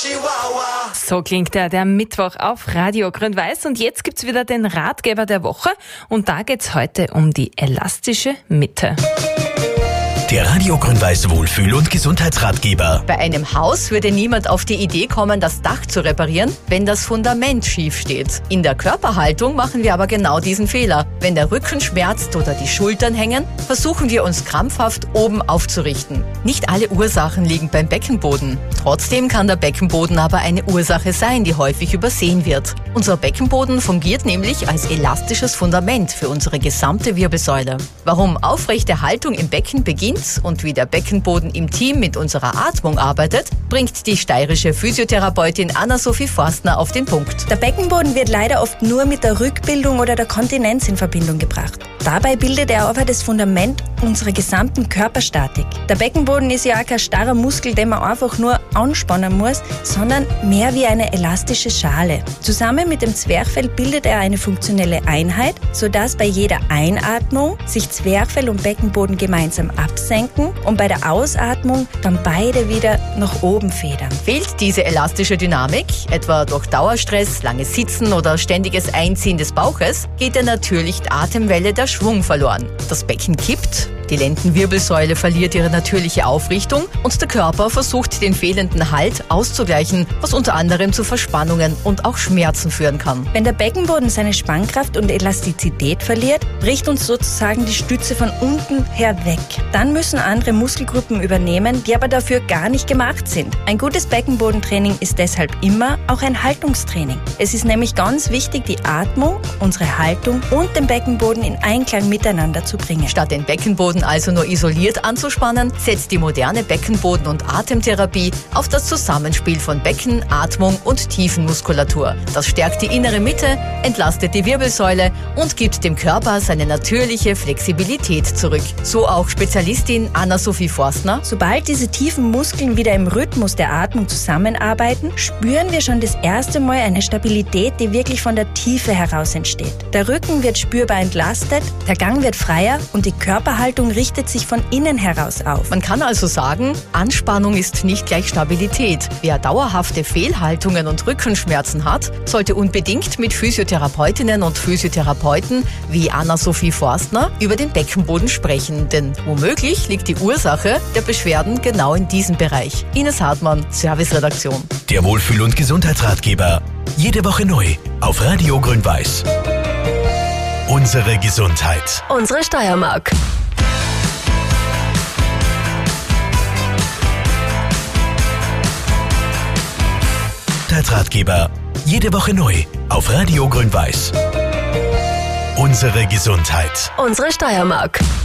So klingt der Mittwoch auf Radio Grün-Weiß und jetzt gibt's wieder den Ratgeber der Woche und da geht's heute um die elastische Mitte. Der Radio Grün-Weiß Wohlfühl- und Gesundheitsratgeber. Bei einem Haus würde niemand auf die Idee kommen, das Dach zu reparieren, wenn das Fundament schief steht. In der Körperhaltung machen wir aber genau diesen Fehler. Wenn der Rücken schmerzt oder die Schultern hängen, versuchen wir uns krampfhaft oben aufzurichten. Nicht alle Ursachen liegen beim Beckenboden. Trotzdem kann der Beckenboden aber eine Ursache sein, die häufig übersehen wird. Unser Beckenboden fungiert nämlich als elastisches Fundament für unsere gesamte Wirbelsäule. Warum aufrechte Haltung im Becken beginnt und wie der Beckenboden im Team mit unserer Atmung arbeitet, bringt die steirische Physiotherapeutin Anna-Sophie Forstner auf den Punkt. Der Beckenboden wird leider oft nur mit der Rückbildung oder der Kontinenz in Verbindung gebracht. Dabei bildet er aber das Fundament unserer gesamten Körperstatik. Der Beckenboden ist ja auch kein starrer Muskel, den man einfach nur anspannen muss, sondern mehr wie eine elastische Schale. Zusammen mit dem Zwerchfell bildet er eine funktionelle Einheit, sodass bei jeder Einatmung sich Zwerchfell und Beckenboden gemeinsam absenken und bei der Ausatmung dann beide wieder nach oben federn. Fehlt diese elastische Dynamik, etwa durch Dauerstress, langes Sitzen oder ständiges Einziehen des Bauches, geht der natürlich Atemwelle der Schwung verloren. Das Becken kippt, die Lendenwirbelsäule verliert ihre natürliche Aufrichtung und der Körper versucht, den fehlenden Halt auszugleichen, was unter anderem zu Verspannungen und auch Schmerzen führen kann. Wenn der Beckenboden seine Spannkraft und Elastizität verliert, bricht uns sozusagen die Stütze von unten her weg. Dann müssen andere Muskelgruppen übernehmen, die aber dafür gar nicht gemacht sind. Ein gutes Beckenbodentraining ist deshalb immer auch ein Haltungstraining. Es ist nämlich ganz wichtig, die Atmung, unsere Haltung und den Beckenboden in Einklang miteinander zu bringen. Statt den Beckenboden also nur isoliert anzuspannen, setzt die moderne Beckenboden- und Atemtherapie auf das Zusammenspiel von Becken, Atmung und Tiefenmuskulatur. Das stärkt die innere Mitte, entlastet die Wirbelsäule und gibt dem Körper seine natürliche Flexibilität zurück. So auch Spezialistin Anna-Sophie Forstner. Sobald diese tiefen Muskeln wieder im Rhythmus der Atmung zusammenarbeiten, spüren wir schon das erste Mal eine Stabilität, die wirklich von der Tiefe heraus entsteht. Der Rücken wird spürbar entlastet, der Gang wird freier und die Körperhaltung richtet sich von innen heraus auf. Man kann also sagen, Anspannung ist nicht gleich Stabilität. Wer dauerhafte Fehlhaltungen und Rückenschmerzen hat, sollte unbedingt mit Physiotherapeutinnen und Physiotherapeuten wie Anna-Sophie Forstner über den Beckenboden sprechen, denn womöglich liegt die Ursache der Beschwerden genau in diesem Bereich. Ines Hartmann, Serviceredaktion. Der Wohlfühl- und Gesundheitsratgeber. Jede Woche neu auf Radio Grün-Weiß. Unsere Gesundheit. Unsere Steiermark. Ratgeber. Jede Woche neu auf Radio Grün-Weiß. Unsere Gesundheit. Unsere Steiermark.